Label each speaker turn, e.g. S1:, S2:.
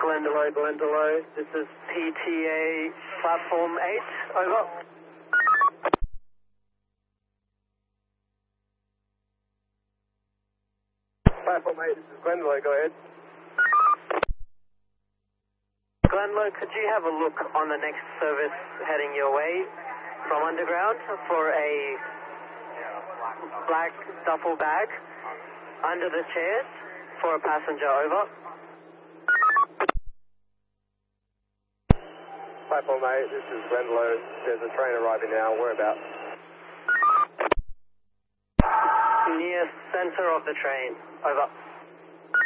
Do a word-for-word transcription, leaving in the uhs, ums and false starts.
S1: Glendalough, Glendalough. This is P T A Platform eight, over. Platform eight, this is Glendalough, go ahead. Glendalough, could you have a look on the next service heading your way from Underground for a black duffel bag under the chairs for a passenger, over. Platform eight, this is Glendalough. There's a train arriving now. Whereabouts? Near center of the train. Over.